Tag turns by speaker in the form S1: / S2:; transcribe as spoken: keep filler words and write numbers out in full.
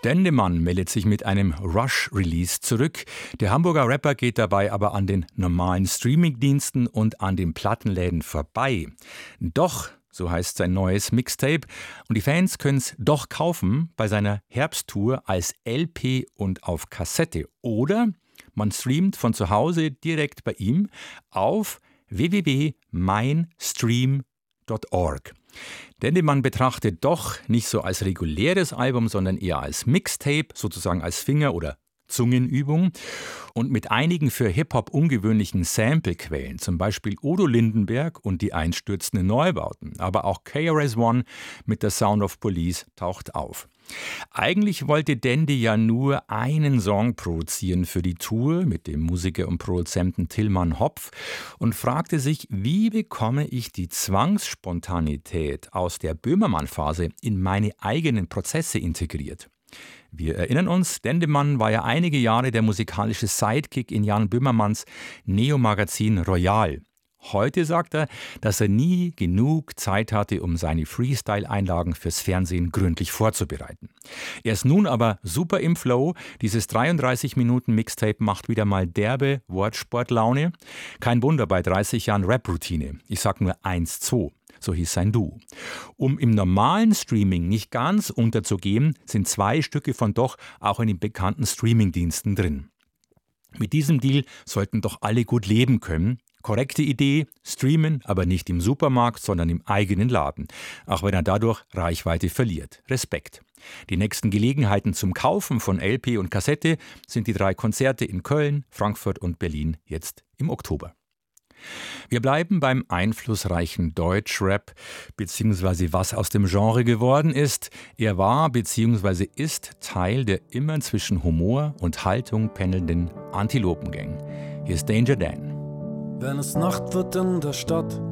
S1: Dendemann meldet sich mit einem Rush-Release zurück. Der Hamburger Rapper geht dabei aber an den normalen Streamingdiensten und an den Plattenläden vorbei. Doch, so heißt sein neues Mixtape, und die Fans können es doch kaufen bei seiner Herbsttour als L P und auf Kassette. Oder man streamt von zu Hause direkt bei ihm auf w w w punkt meinstream punkt org. Dendemann betrachtet doch nicht so als reguläres Album, sondern eher als Mixtape, sozusagen als Finger- oder Zungenübung. Und mit einigen für Hip-Hop ungewöhnlichen Samplequellen, zum Beispiel Udo Lindenberg und die einstürzenden Neubauten. Aber auch K R S One mit der Sound of Police taucht auf. Eigentlich wollte Dendi ja nur einen Song produzieren für die Tour mit dem Musiker und Produzenten Tillmann Hopf und fragte sich, wie bekomme ich die Zwangsspontanität aus der Böhmermann-Phase in meine eigenen Prozesse integriert? Wir erinnern uns, Dendemann war ja einige Jahre der musikalische Sidekick in Jan Böhmermanns Neo-Magazin Royal. Heute sagt er, dass er nie genug Zeit hatte, um seine Freestyle-Einlagen fürs Fernsehen gründlich vorzubereiten. Er ist nun aber super im Flow. Dieses dreiunddreißig Minuten Mixtape macht wieder mal derbe Wortsportlaune. Kein Wunder bei dreißig Jahren Rap-Routine. Ich sag nur eins, zwei. So hieß sein Duo. Um im normalen Streaming nicht ganz unterzugehen, sind zwei Stücke von Doch auch in den bekannten Streamingdiensten drin. Mit diesem Deal sollten doch alle gut leben können. Korrekte Idee, streamen, aber nicht im Supermarkt, sondern im eigenen Laden. Auch wenn er dadurch Reichweite verliert. Respekt. Die nächsten Gelegenheiten zum Kaufen von L P und Kassette sind die drei Konzerte in Köln, Frankfurt und Berlin jetzt im Oktober. Wir bleiben beim einflussreichen Deutschrap, beziehungsweise was aus dem Genre geworden ist. Er war beziehungsweise ist Teil der immer zwischen Humor und Haltung pendelnden Antilopengang. Hier ist Danger Dan.
S2: Wenn es Nacht wird in der Stadt